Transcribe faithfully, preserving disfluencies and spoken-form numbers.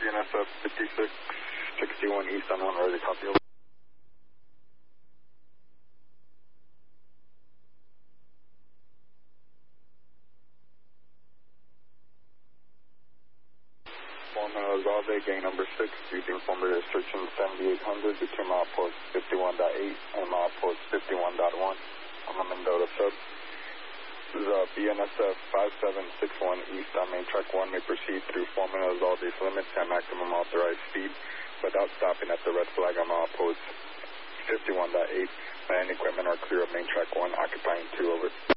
B N S F fifty-six sixty-one East on one, ready to copy. Zalde, gang number six, using former restriction seventy-eight hundred between milepost fifty-one point eight and milepost fifty-one point one on the Mendota sub. This is uh, B N S F five seven six one East on main track one may proceed through Formula Zalde's limits at maximum authorized speed without stopping at the red flag on milepost fifty-one point eight. Land equipment are clear of main track one, occupying two, over.